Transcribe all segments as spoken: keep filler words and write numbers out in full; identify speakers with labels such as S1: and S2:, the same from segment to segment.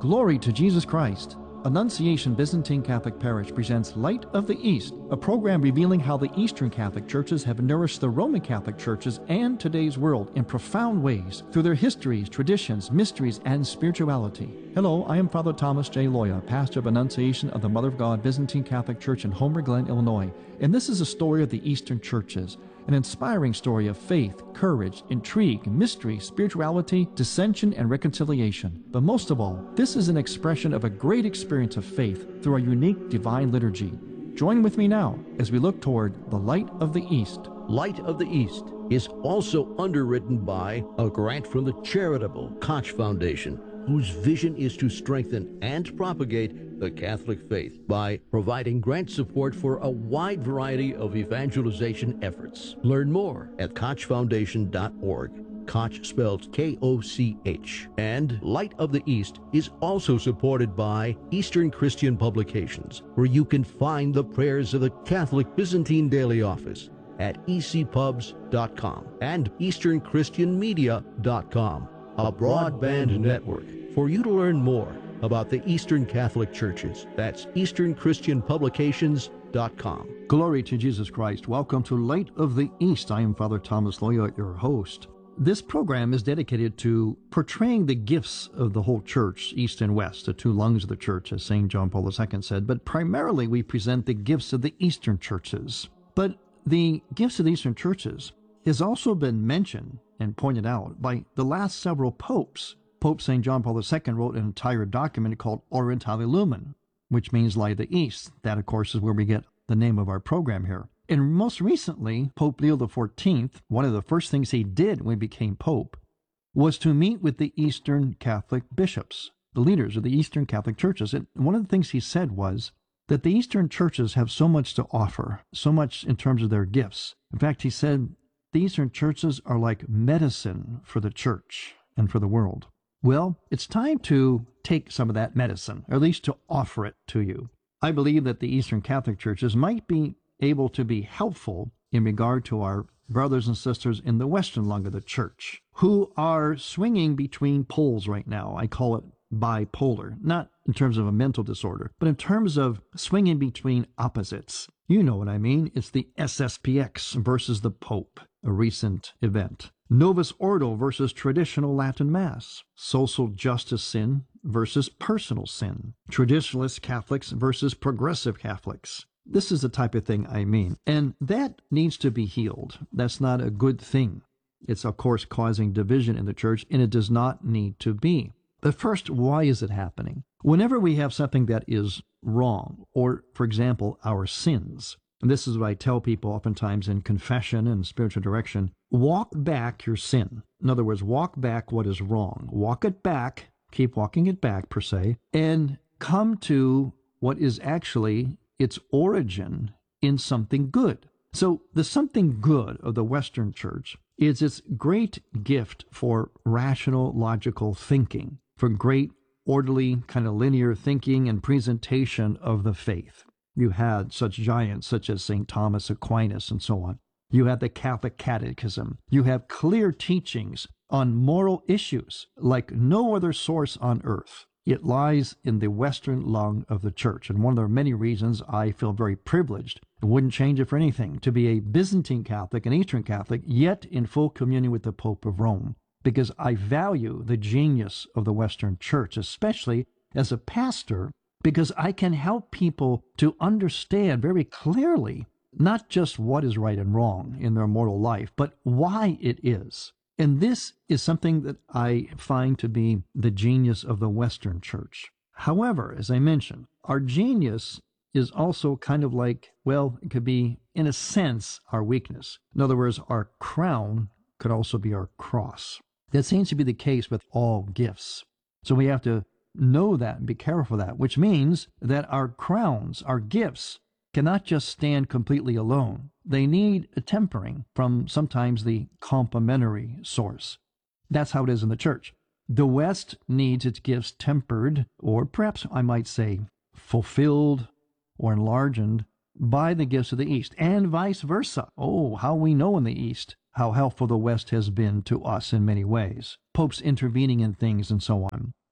S1: Glory to Jesus Christ. Annunciation Byzantine Catholic Parish presents Light of the East, a program revealing how the Eastern Catholic churches have nourished the Roman Catholic churches and today's world in profound ways through their histories, traditions, mysteries, and spirituality. Hello, I am Father Thomas J. Loya, pastor of Annunciation of the Mother of God Byzantine Catholic Church in Homer Glen, Illinois, and this is a story of the Eastern churches. An inspiring story of faith, courage, intrigue, mystery, spirituality, dissension, and reconciliation. But most of all, this is an expression of a great experience of faith through a unique divine liturgy. Join with me now as we look toward the Light of the East.
S2: Light of the East is also underwritten by a grant from the charitable Koch Foundation, whose vision is to strengthen and propagate the Catholic faith by providing grant support for a wide variety of evangelization efforts. Learn more at koch foundation dot org. Koch spelled K O C H. And Light of the East is also supported by Eastern Christian Publications, where you can find the prayers of the Catholic Byzantine Daily Office at e c pubs dot com and eastern christian media dot com, a broadband network for you to learn more about the Eastern Catholic Churches. That's eastern christian publications dot com.
S1: Glory to Jesus Christ. Welcome to Light of the East. I am Father Thomas Loya, your host. This program is dedicated to portraying the gifts of the whole church, East and West, the two lungs of the church, as Saint John Paul the Second said, but primarily we present the gifts of the Eastern churches. But the gifts of the Eastern churches has also been mentioned and pointed out by the last several popes. Pope Saint John Paul the Second wrote an entire document called Orientale Lumen, which means Light of the East. That, of course, is where we get the name of our program here. And most recently, Pope Leo the Fourteenth, one of the first things he did when he became Pope was to meet with the Eastern Catholic bishops, the leaders of the Eastern Catholic churches. And one of the things he said was that the Eastern churches have so much to offer, so much in terms of their gifts. In fact, he said the Eastern churches are like medicine for the church and for the world. Well, it's time to take some of that medicine, or at least to offer it to you. I believe that the Eastern Catholic churches might be able to be helpful in regard to our brothers and sisters in the Western lung of the church, who are swinging between poles right now. I call it bipolar, not in terms of a mental disorder, but in terms of swinging between opposites. You know what I mean. It's the S S P X versus the Pope, a recent event. Novus Ordo versus traditional Latin Mass. Social justice sin versus personal sin. Traditionalist Catholics versus progressive Catholics. This is the type of thing I mean. And that needs to be healed. That's not a good thing. It's, of course, causing division in the church, and it does not need to be. But first, why is it happening? Whenever we have something that is wrong, or, for example, our sins, and this is what I tell people oftentimes in confession and spiritual direction, walk back your sin. In other words, walk back what is wrong. Walk it back, keep walking it back, per se, and come to what is actually its origin in something good. So the something good of the Western Church is its great gift for rational, logical thinking, for great, orderly, kind of linear thinking and presentation of the faith. You had such giants such as Saint Thomas Aquinas and so on. You had the Catholic Catechism. You have clear teachings on moral issues like no other source on earth. It lies in the Western lung of the church. And one of the many reasons I feel very privileged, and wouldn't change it for anything, to be a Byzantine Catholic, an Eastern Catholic, yet in full communion with the Pope of Rome, because I value the genius of the Western Church, especially as a pastor, because I can help people to understand very clearly not just what is right and wrong in their mortal life, but why it is. And this is something that I find to be the genius of the Western Church. However, as I mentioned, our genius is also kind of like, well, it could be, in a sense, our weakness. In other words, our crown could also be our cross. That seems to be the case with all gifts. So we have to know that and be careful of that, which means that our crowns, our gifts, cannot just stand completely alone. They need a tempering from sometimes the complementary source. That's how it is in the church. The West needs its gifts tempered, or perhaps I might say fulfilled or enlarged by the gifts of the East, and vice versa. Oh, how we know in the East how helpful the West has been to us in many ways. Popes intervening in things and so on.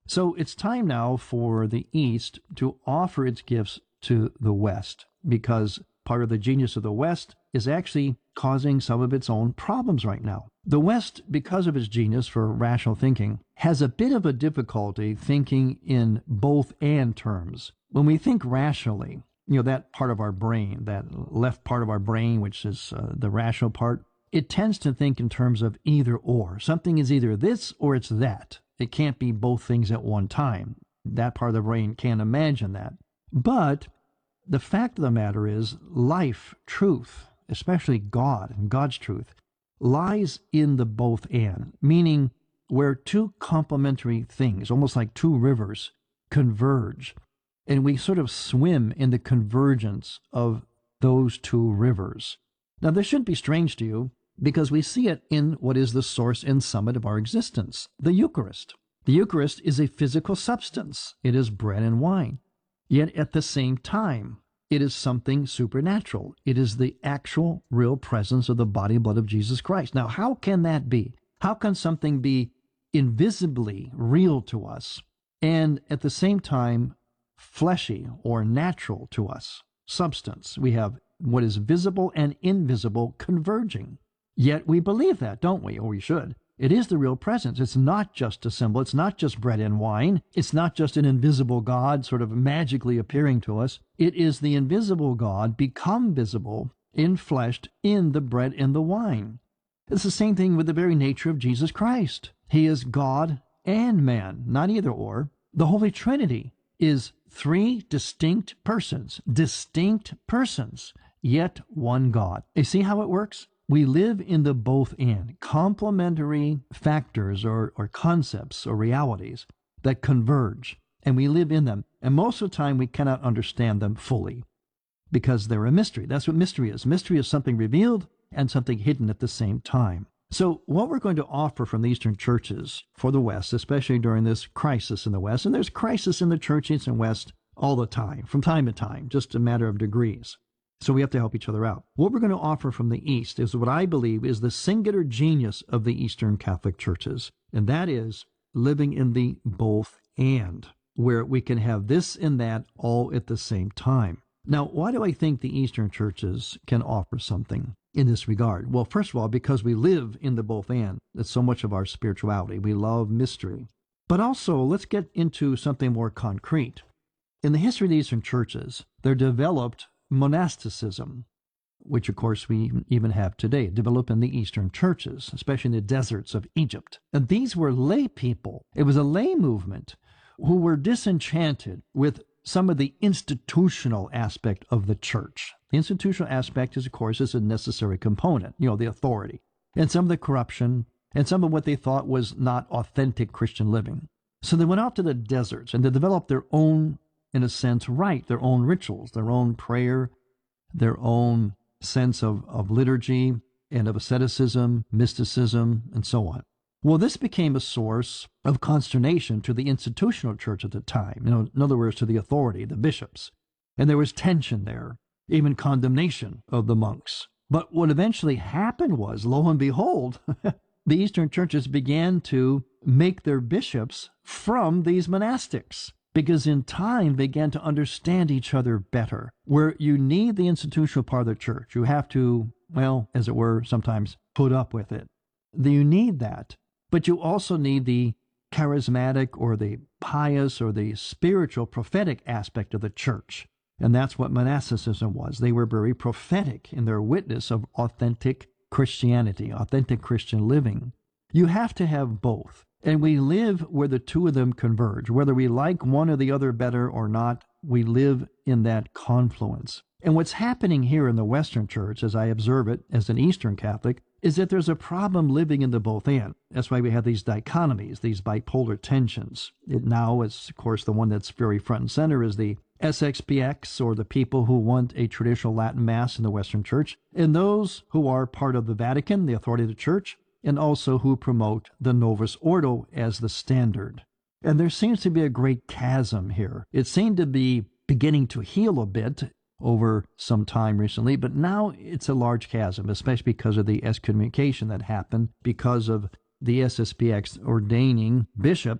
S1: So it's time now for the East to offer its gifts to the West, because part of the genius of the West is actually causing some of its own problems right now. The West, because of its genius for rational thinking, has a bit of a difficulty thinking in both and terms. When we think rationally, you know, that part of our brain, that left part of our brain, which is uh, the rational part, it tends to think in terms of either or. Something is either this or it's that. It can't be both things at one time. That part of the brain can't imagine that. But the fact of the matter is, life, truth, especially God and God's truth, lies in the both and, meaning where two complementary things, almost like two rivers, converge, and we sort of swim in the convergence of those two rivers. Now, this shouldn't be strange to you, because we see it in what is the source and summit of our existence, the Eucharist. The Eucharist is a physical substance. It is bread and wine. Yet at the same time, it is something supernatural. It is the actual, real presence of the body and blood of Jesus Christ. Now, how can that be? How can something be invisibly real to us and at the same time fleshy or natural to us? Substance. We have what is visible and invisible converging. Yet we believe that, don't we? Or we should. It is the real presence. It's not just a symbol. It's not just bread and wine. It's not just an invisible God sort of magically appearing to us. It is the invisible God become visible, infleshed in the bread and the wine. It's the same thing with the very nature of Jesus Christ. He is God and man, not either or. The Holy Trinity is three distinct persons, distinct persons, yet one God. You see how it works? We live in the both and, complementary factors or, or concepts or realities that converge, and we live in them. And most of the time we cannot understand them fully because they're a mystery. That's what mystery is. Mystery is something revealed and something hidden at the same time. So what we're going to offer from the Eastern churches for the West, especially during this crisis in the West, and there's crisis in the church East and West all the time, from time to time, just a matter of degrees. So we have to help each other out. What we're going to offer from the East is what I believe is the singular genius of the Eastern Catholic churches, and that is living in the both and, where we can have this and that all at the same time. Now, why do I think the Eastern churches can offer something in this regard? Well, first of all, because we live in the both and. That's so much of our spirituality. We love mystery. But also, let's get into something more concrete. In the history of the Eastern churches, there developed monasticism, which of course we even have today, developed in the Eastern churches, especially in the deserts of Egypt. And these were lay people. It was a lay movement who were disenchanted with some of the institutional aspect of the church. The institutional aspect is, of course, is a necessary component, you know, the authority, and some of the corruption, and some of what they thought was not authentic Christian living. So they went out to the deserts and they developed their own, in a sense, rite, their own rituals, their own prayer, their own sense of, of liturgy and of asceticism, mysticism, and so on. Well, this became a source of consternation to the institutional church at the time, you know, in other words, to the authority, the bishops. And there was tension there, even condemnation of the monks. But what eventually happened was, lo and behold, the Eastern churches began to make their bishops from these monastics, because in time they began to understand each other better. Where you need the institutional part of the church, you have to, well, as it were, sometimes put up with it. You need that. But you also need the charismatic or the pious or the spiritual prophetic aspect of the church. And that's what monasticism was. They were very prophetic in their witness of authentic Christianity, authentic Christian living. You have to have both. And we live where the two of them converge. Whether we like one or the other better or not, we live in that confluence. And what's happening here in the Western church, as I observe it as an Eastern Catholic, is that there's a problem living in the both and. That's why we have these dichotomies, these bipolar tensions. It now is, of course, the one that's very front and center is the S X P X, or the people who want a traditional Latin Mass in the Western church, and those who are part of the Vatican, the authority of the church, and also who promote the Novus Ordo as the standard. And there seems to be a great chasm here. It seemed to be beginning to heal a bit over some time recently, but now it's a large chasm, especially because of the excommunication that happened because of the S S P X ordaining bishops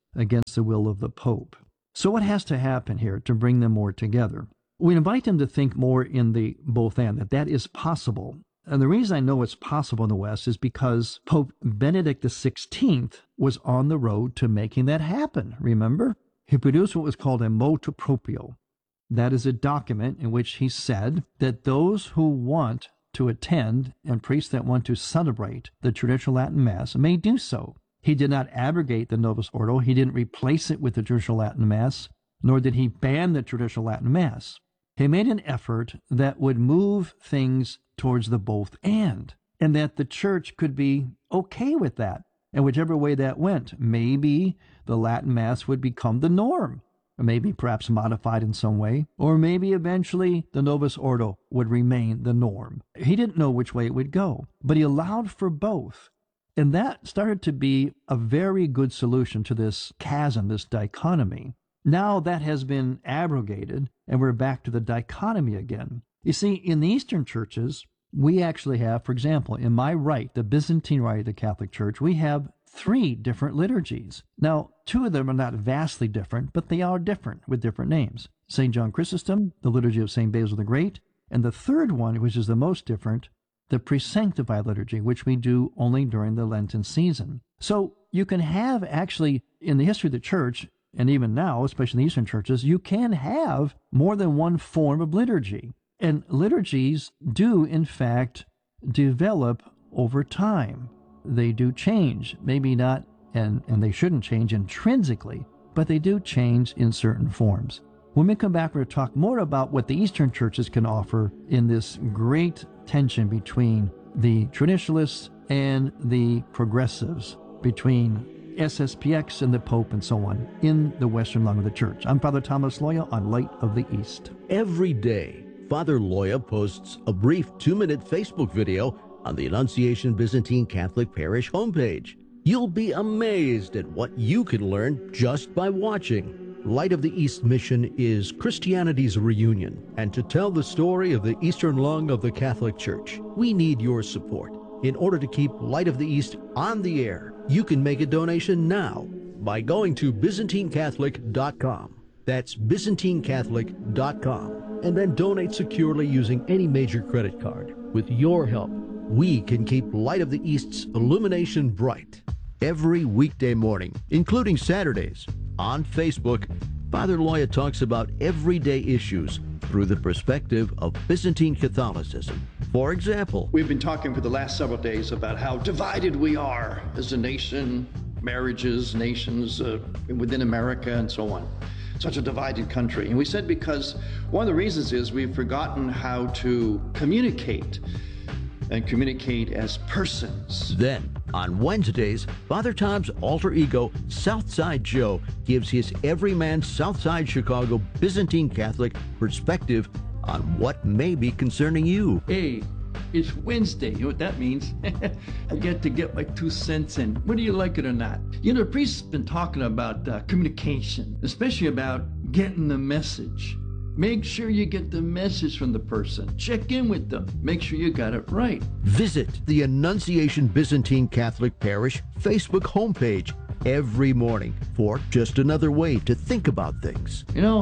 S1: against the will of the Pope. So what has to happen here to bring them more together? We invite them to think more in the both and, that that is possible. And the reason I know it's possible in the West is because Pope Benedict the sixteenth was on the road to making that happen, remember? He produced what was called a motu proprio. That is a document in which he said that those who want to attend and priests that want to celebrate the traditional Latin Mass may do so. He did not abrogate the Novus Ordo. He didn't replace it with the traditional Latin Mass, nor did he ban the traditional Latin Mass. He made an effort that would move things towards the both and, and that the church could be okay with that. And whichever way that went, maybe the Latin Mass would become the norm, or maybe perhaps modified in some way, or maybe eventually the Novus Ordo would remain the norm. He didn't know which way it would go, but he allowed for both. And that started to be a very good solution to this chasm, this dichotomy. Now that has been abrogated, and we're back to the dichotomy again. You see, in the Eastern churches, we actually have, for example, in my rite, the Byzantine Rite of the Catholic Church, we have three different liturgies. Now, two of them are not vastly different, but they are different with different names. Saint John Chrysostom, the liturgy of Saint Basil the Great, and the third one, which is the most different, the Presanctified liturgy, which we do only during the Lenten season. So you can have actually, in the history of the church, and even now, especially in the Eastern churches, you can have more than one form of liturgy. And liturgies do, in fact, develop over time. They do change, maybe not, and, and they shouldn't change intrinsically, but they do change in certain forms. When we come back, we're going to talk more about what the Eastern churches can offer in this great tension between the traditionalists and the progressives, between S S P X and the Pope and so on, in the Western lung of the Church. I'm Father Thomas Loya on Light of the East.
S2: Every day, Father Loya posts a brief two-minute Facebook video on the Annunciation Byzantine Catholic Parish homepage. You'll be amazed at what you can learn just by watching. Light of the East mission is Christianity's reunion, and to tell the story of the Eastern lung of the Catholic Church, we need your support. In order to keep Light of the East on the air, you can make a donation now by going to Byzantine Catholic dot com. That's Byzantine Catholic dot com. And then donate securely using any major credit card. With your help, we can keep Light of the East's illumination bright. Every weekday morning, including Saturdays, on Facebook, Father Loya talks about everyday issues through the perspective of Byzantine Catholicism. For example,
S3: we've been talking for the last several days about how divided we are as a nation, marriages, nations uh, within America, and so on. Such a divided country. And we said because one of the reasons is we've forgotten how to communicate and communicate as persons.
S2: Then, on Wednesdays, Father Tom's alter ego, Southside Joe, gives his everyman Southside Chicago Byzantine Catholic perspective on what may be concerning you.
S3: Hey, it's Wednesday. You know what that means? I get to get my two cents in, whether you like it or not. You know, the priest's been talking about uh, communication, especially about getting the message. Make sure you get the message from the person. Check in with them. Make sure you got it right.
S2: Visit the Annunciation Byzantine Catholic Parish Facebook homepage every morning for just another way to think about things.
S3: You know,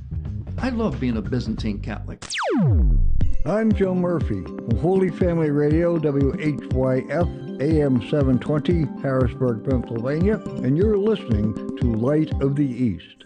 S3: I love being a Byzantine Catholic.
S4: I'm Joe Murphy from Holy Family Radio, W H Y F, A M seven twenty, Harrisburg, Pennsylvania, and you're listening to Light of the East.